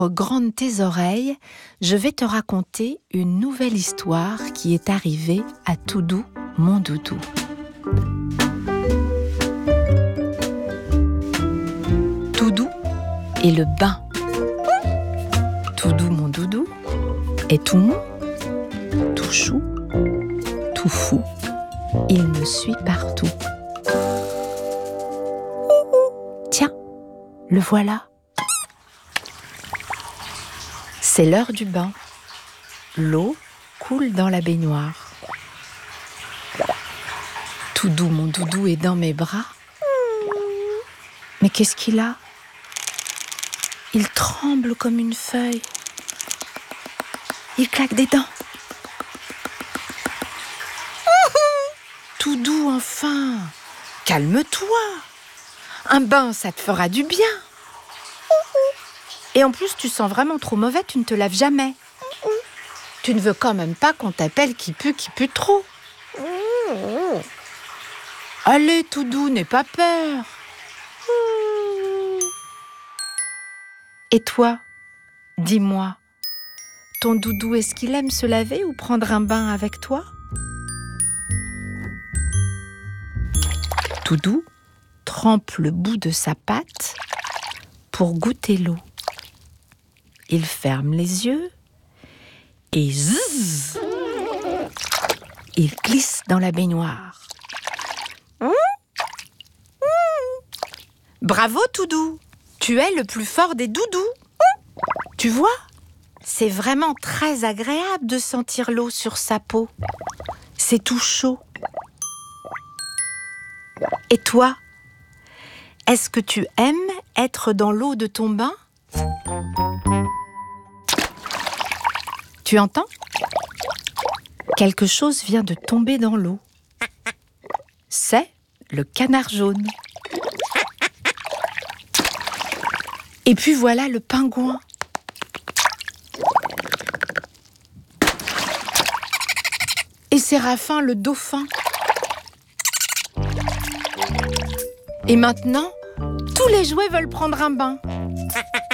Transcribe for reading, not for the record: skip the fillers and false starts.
Grande tes oreilles, je vais te raconter une nouvelle histoire qui est arrivée à Toudou, mon doudou. Toudou et le bain. Toudou, mon doudou, est tout mou, tout chou, tout fou. Il me suit partout. Tiens, le voilà. C'est l'heure du bain. L'eau coule dans la baignoire. Toudou, mon doudou, est dans mes bras. Mais qu'est-ce qu'il a ? Il tremble comme une feuille. Il claque des dents. Toudou, enfin, calme-toi. Un bain, ça te fera du bien. Et en plus, tu sens vraiment trop mauvais, tu ne te laves jamais. Tu ne veux quand même pas qu'on t'appelle qui pue trop. Allez, Toudou, n'aie pas peur. Et toi, dis-moi, ton doudou, est-ce qu'il aime se laver ou prendre un bain avec toi ? Toudou trempe le bout de sa patte pour goûter l'eau. Il ferme les yeux et zzz, il glisse dans la baignoire. Bravo Toudou, tu es le plus fort des doudous. Tu vois, c'est vraiment très agréable de sentir l'eau sur sa peau. C'est tout chaud. Et toi, est-ce que tu aimes être dans l'eau de ton bain ? Tu entends ? Quelque chose vient de tomber dans l'eau. C'est le canard jaune. Et puis voilà le pingouin. Et Séraphin le dauphin. Et maintenant, tous les jouets veulent prendre un bain.